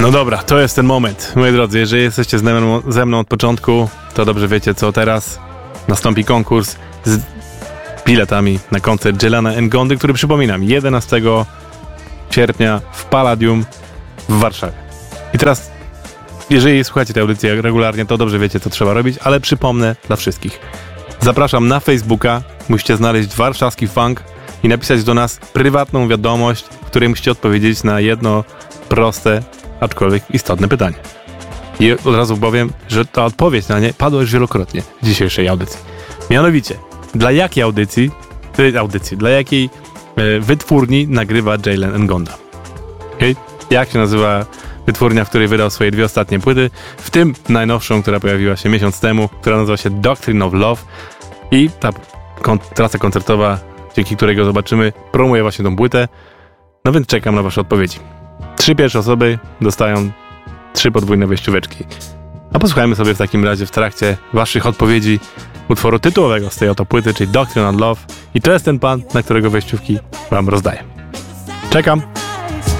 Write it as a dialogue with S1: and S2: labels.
S1: No dobra, to jest ten moment. Moi drodzy, jeżeli jesteście ze mną od początku, to dobrze wiecie, co teraz. Nastąpi konkurs z biletami na koncert Jelana Ngondy, który, przypominam, 11 sierpnia w Palladium w Warszawie. I teraz, jeżeli słuchacie tej audycji regularnie, to dobrze wiecie, co trzeba robić, ale przypomnę dla wszystkich. Zapraszam na Facebooka, musicie znaleźć warszawski funk i napisać do nas prywatną wiadomość, w której musicie odpowiedzieć na jedno proste, aczkolwiek istotne pytanie. I od razu powiem, że ta odpowiedź na nie padła już wielokrotnie w dzisiejszej audycji. Mianowicie, dla jakiej dla jakiej wytwórni nagrywa Jalen Ngonda? Okay? Jak się nazywa wytwórnia, w której wydał swoje 2 ostatnie płyty, w tym najnowszą, która pojawiła się miesiąc temu, która nazywa się Doctrine of Love, i ta trasa koncertowa, dzięki której go zobaczymy, promuje właśnie tą płytę. No więc czekam na wasze odpowiedzi. 3 pierwsze osoby dostają 3 podwójne wejścióweczki. A posłuchajmy sobie w takim razie w trakcie waszych odpowiedzi utworu tytułowego z tej oto płyty, czyli Doctrine of Love, i to jest ten pan, na którego wejściówki wam rozdaję. Czekam!